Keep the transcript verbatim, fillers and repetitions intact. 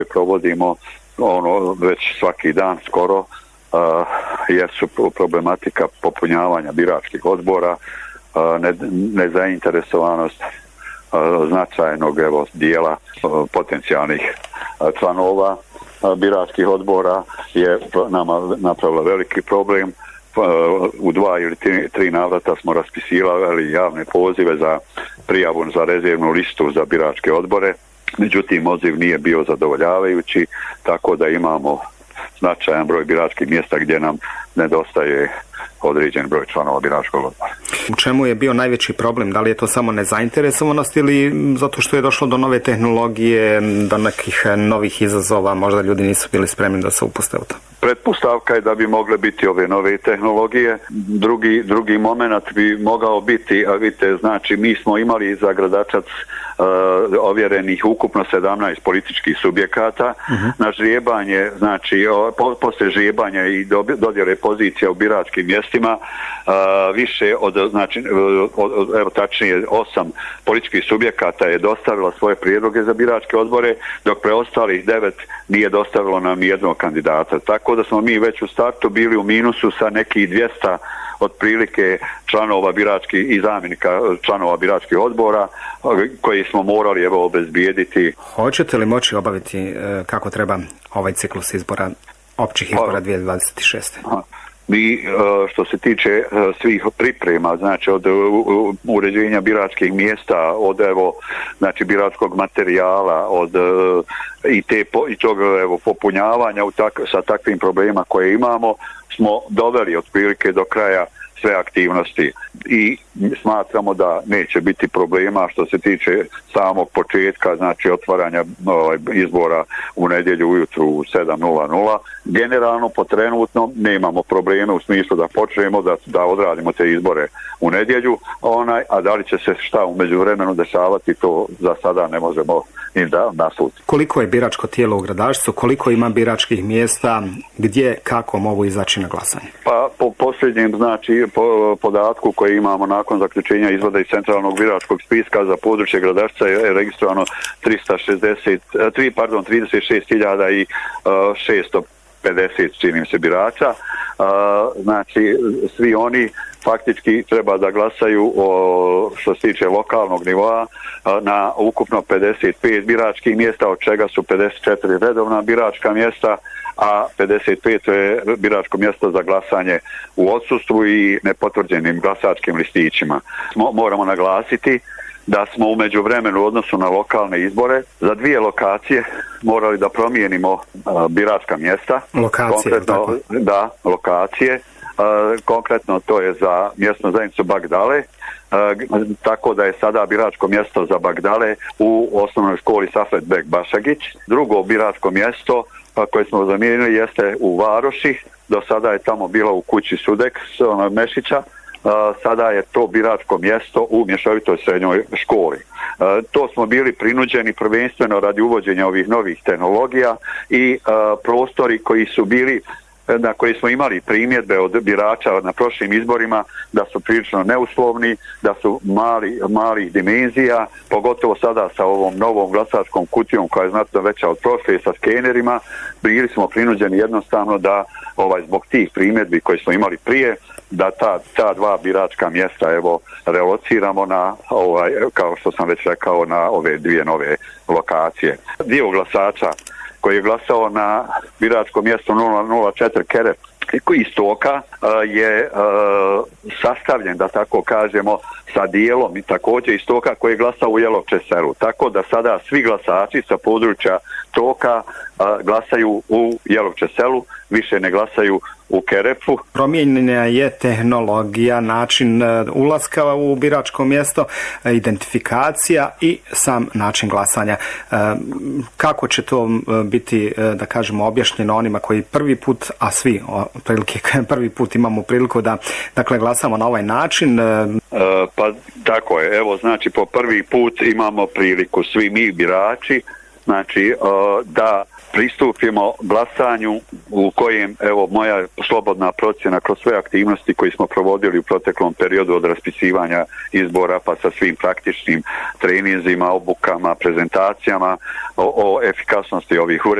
provodimo ono već svaki dan skoro, uh, jer su problematika popunjavanja biračkih odbora, uh, ne, nezainteresovanost uh, značajnog evo, dijela uh, potencijalnih uh, članova uh, biračkih odbora je nama napravila veliki problem. U dva ili tri, tri navrata smo raspisivali javne pozive za prijavu za rezervnu listu za biračke odbore. Međutim, odziv nije bio zadovoljavajući, tako da imamo značajan broj biračkih mjesta gdje nam nedostaje određen broj članova biračkog odbora. U čemu je bio najveći problem? Da li je to samo nezainteresovanost ili zato što je došlo do nove tehnologije, do nekih novih izazova, možda ljudi nisu bili spremni da se upuste u to? Pretpostavka je da bi mogle biti ove nove tehnologije. Drugi, drugi moment bi mogao biti, a vidite, znači mi smo imali za Gradačac uh, ovjerenih ukupno sedamnaest političkih subjekata. Uh-huh. Na žrijebanje, znači o, po, poslije žrijebanja i dodjele pozicija u biračkim mjestima, uh, više od, znači, od, od, evo tačnije osam političkih subjekata je dostavila svoje prijedloge za biračke odbore, dok preostalih devet nije dostavilo nam jednog kandidata. Tako da smo mi već u startu bili u minusu sa nekih dvjesto otprilike članova biračkih i zamjenika članova biračkih odbora koji smo morali evo obezbijediti. Hoćete li moći obaviti kako treba ovaj ciklus izbora, općih izbora dvije tisuće dvadeset šeste. Mi, što se tiče svih priprema, znači od uređenja biračkih mjesta, od evo, znači biračkog materijala, od i te i tog evo popunjavanja u tak, sa takvim problemima koje imamo, smo doveli otprilike do kraja sve aktivnosti i smatramo da neće biti problema što se tiče samog početka, znači otvaranja ovaj, izbora u nedjelju ujutru u sedam nula nula. Generalno, po trenutno nemamo probleme u smislu da počnemo da, da odradimo te izbore u nedjelju, onaj, a da li će se šta u međuvremenu dešavati, to za sada ne možemo ni da naslutiti. Koliko je biračko tijelo u Gradačcu, koliko ima biračkih mjesta, gdje, kako mogu izaći na glasanje? Pa po posljednjem, znači, po podatku koji imamo nakon zaključenja izvoda iz centralnog biračkog spiska za područje Gradačca je registrovano tristo šezdeset, tri, pardon, trideset šest hiljada šesto pedeset čini se birača. Znači, svi oni faktički treba da glasaju o, što se tiče lokalnog nivoa na ukupno pedeset pet biračkih mjesta, od čega su pedeset četiri redovna biračka mjesta, a pedeset pet je biračko mjesto za glasanje u odsustvu i nepotvrđenim glasačkim listićima. Moramo naglasiti da smo u međuvremenu u odnosu na lokalne izbore za dvije lokacije morali da promijenimo uh, biračka mjesta. Lokacije, konkretno, da, lokacije. Uh, konkretno to je za mjesnu zajednicu Bagdale, uh, tako da je sada biračko mjesto za Bagdale u osnovnoj školi Safet Bek Bašagić. Drugo biračko mjesto uh, koje smo zamijenili jeste u Varoši, do sada je tamo bilo u kući Sudek uh, Mešića. Uh, sada je to biračko mjesto u mješovitoj srednjoj školi. Uh, to smo bili prinuđeni prvenstveno radi uvođenja ovih novih tehnologija i uh, prostori koji su bili, na koji smo imali primjedbe od birača na prošlim izborima, da su prilično neuslovni, da su mali, malih dimenzija, pogotovo sada sa ovom novom glasačkom kutijom koja je znatno veća od prošle sa skenerima, bili smo prinuđeni jednostavno da ovaj zbog tih primjedbi koji smo imali prije, da ta, ta dva biračka mjesta evo relociramo na ovaj, kao što sam već rekao, na ove dvije nove lokacije. Dio glasača koji je glasao na biračko mjesto nula nula četiri Kerep istoka je sastavljen, da tako kažemo, sa dijelom i također istoka koji je glasao u Jelovče selu. Tako da sada svi glasači sa područja toka glasaju u Jelovče selu, više ne glasaju u Kerepu. Promijenjena je tehnologija, način ulaska u biračko mjesto, identifikacija i sam način glasanja. Kako će to biti, da kažemo, objašnjeno onima koji prvi put, a svi prilike, prvi put imamo priliku da, dakle, glasamo na ovaj način? E, pa tako je. Evo, znači, po prvi put imamo priliku svi mi birači, znači, da pristupimo glasanju u kojem, evo, moja slobodna procjena kroz sve aktivnosti koje smo provodili u proteklom periodu od raspisivanja izbora pa sa svim praktičnim treninzima, obukama, prezentacijama o, o efikasnosti ovih uređaja